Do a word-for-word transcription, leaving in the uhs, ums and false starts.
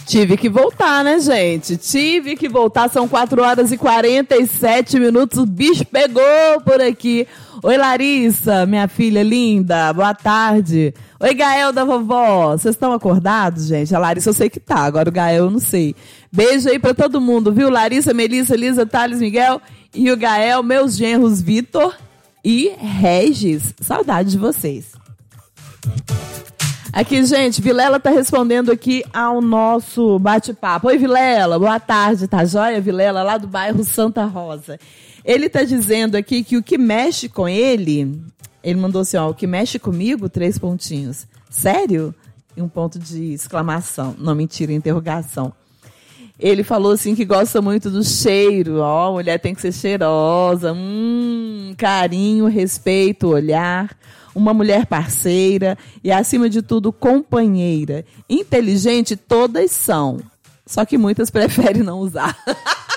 Tive que voltar, né, gente? Tive que voltar. São quatro horas e quarenta e sete minutos. O bicho pegou por aqui. Oi, Larissa, minha filha linda. Boa tarde. Oi, Gael da vovó. Vocês estão acordados, gente? A Larissa eu sei que tá. Agora o Gael eu não sei. Beijo aí pra todo mundo, viu? Larissa, Melissa, Elisa, Thales, Miguel e o Gael, meus genros Vitor e Regis. Saudade de vocês. Aqui, gente, Vilela tá respondendo aqui ao nosso bate-papo. Oi, Vilela, boa tarde, tá joia? Vilela, lá do bairro Santa Rosa. Ele tá dizendo aqui que o que mexe com ele, ele mandou assim, ó, o que mexe comigo, três pontinhos. Sério? E um ponto de exclamação. Não, mentira, interrogação. Ele falou assim que gosta muito do cheiro, ó, mulher tem que ser cheirosa, hum, carinho, respeito, olhar. Uma mulher parceira e, acima de tudo, companheira. Inteligente, todas são. Só que muitas preferem não usar.